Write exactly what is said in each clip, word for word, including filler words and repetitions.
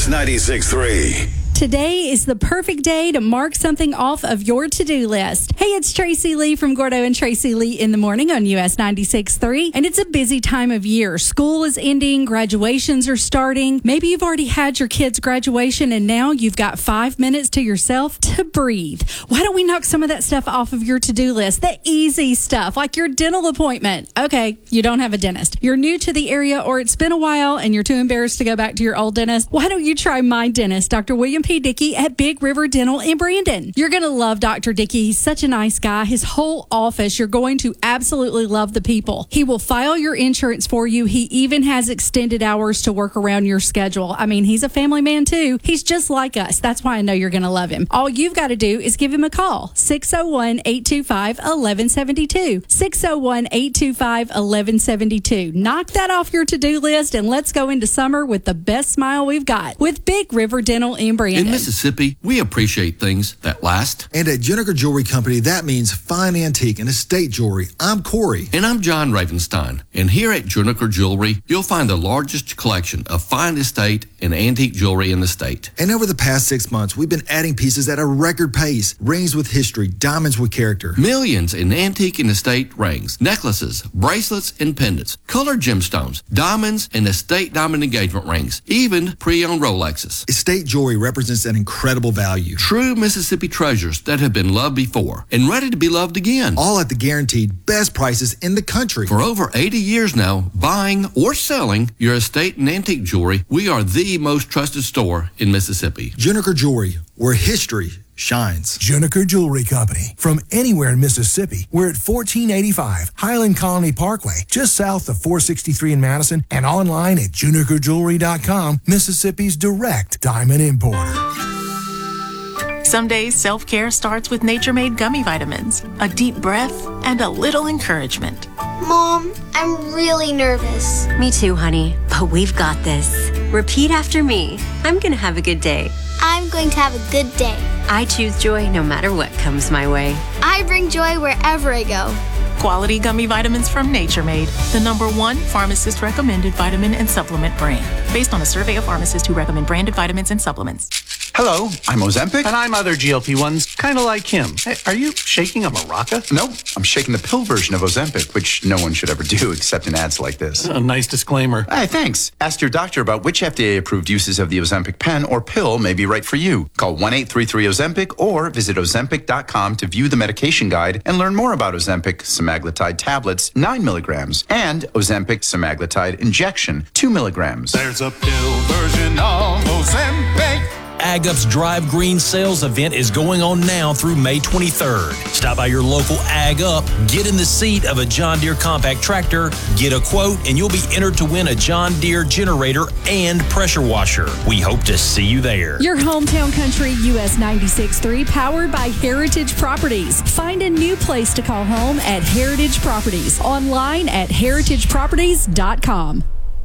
S ninety-six point three. Today is the perfect day to mark something off of your to-do list. Hey, it's Tracy Lee from Gordo and Tracy Lee in the morning on U S ninety-six point three. And it's a busy time of year. School is ending. Graduations are starting. Maybe you've already had your kid's graduation and now you've got five minutes to yourself to breathe. Why don't we knock some of that stuff off of your to-do list? The easy stuff, like your dental appointment. Okay, you don't have a dentist. You're new to the area or it's been a while and you're too embarrassed to go back to your old dentist. Why don't you try my dentist, Doctor William P. Dickey at Big River Dental in Brandon. You're going to love Doctor Dickey. He's such a nice guy. His whole office, you're going to absolutely love the people. He will file your insurance for you. He even has extended hours to work around your schedule. I mean, he's a family man too. He's just like us. That's why I know you're going to love him. All you've got to do is give him a call. six oh one, eight two five, one one seven two. six oh one, eight two five, one one seven two. Knock that off your to-do list and let's go into summer with the best smile we've got with Big River Dental in Brandon. In Mississippi, we appreciate things that last. And at Juniker Jewelry Company, that means fine antique and estate jewelry. I'm Corey. And I'm John Ravenstein. And here at Juniker Jewelry, you'll find the largest collection of fine estate and antique jewelry in the state. And over the past six months, we've been adding pieces at a record pace. Rings with history, diamonds with character. Millions in antique and estate rings, necklaces, bracelets, and pendants, colored gemstones, diamonds, and estate diamond engagement rings, even pre-owned Rolexes. Estate jewelry represents an incredible value. True Mississippi treasures that have been loved before and ready to be loved again. All at the guaranteed best prices in the country. For over eighty years now, buying or selling your estate and antique jewelry, we are the most trusted store in Mississippi. Juniker Jewelry, where history shines. Juniker Jewelry Company. From anywhere in Mississippi, we're at fourteen eighty-five Highland Colony Parkway, just south of four sixty-three in Madison, and online at juniker jewelry dot com, Mississippi's direct diamond importer. Some days self-care starts with Nature-Made gummy vitamins, a deep breath, and a little encouragement. Mom, I'm really nervous. Me too, honey, but we've got this. Repeat after me. I'm gonna have a good day. I'm going to have a good day. I choose joy no matter what comes my way. I bring joy wherever I go. Quality gummy vitamins from Nature Made, the number one pharmacist-recommended vitamin and supplement brand, based on a survey of pharmacists who recommend branded vitamins and supplements. Hello, I'm Ozempic. And I'm other G L P ones, kind of like him. Hey, are you shaking a maraca? No, I'm shaking the pill version of Ozempic, which no one should ever do except in ads like this. A nice disclaimer. Hey, thanks. Ask your doctor about which F D A-approved uses of the Ozempic pen or pill may be right for you. Call one eight three three Ozempic or visit ozempic dot com to view the medication guide and learn more about Ozempic semaglutide tablets, nine milligrams, and Ozempic semaglutide injection, two milligrams. There's a pill version of Ozempic. AgUp's Drive Green sales event is going on now through May twenty-third. Stop by your local AgUp, get in the seat of a John Deere compact tractor, get a quote, and you'll be entered to win a John Deere generator and pressure washer. We hope to see you there. Your hometown country, U S ninety-six point three, powered by Heritage Properties. Find a new place to call home at Heritage Properties. Online at heritage properties dot com.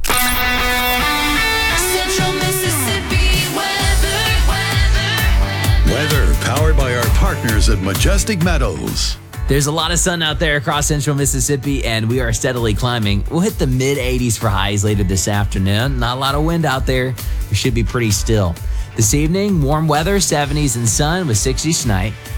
Central Mississippi weather. Weather powered by our partners at Majestic Meadows. There's a lot of sun out there across central Mississippi, and we are steadily climbing. We'll hit the mid eighties for highs later this afternoon. Not a lot of wind out there. It should be pretty still. This evening, warm weather, seventies and sun with sixties tonight.